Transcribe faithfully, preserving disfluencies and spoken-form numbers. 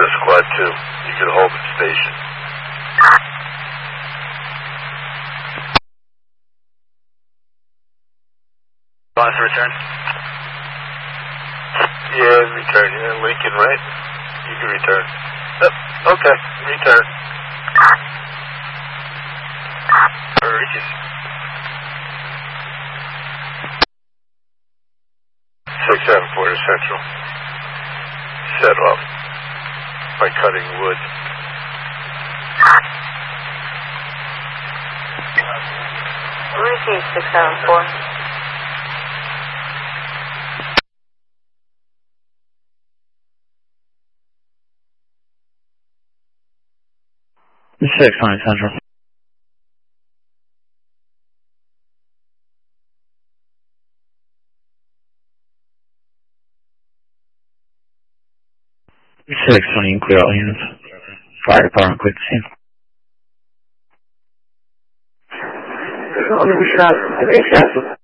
to squad two. You can hold the station. Want us to return? Yeah, return. You're in Lincoln, right? You can return. Oh, okay, return. Regis. six seven four to Central. Set off by cutting wood. Receive six seven four. six nine Central. six twenty, clear all units. Fire department, quick to scene. There's only shot. I think shots.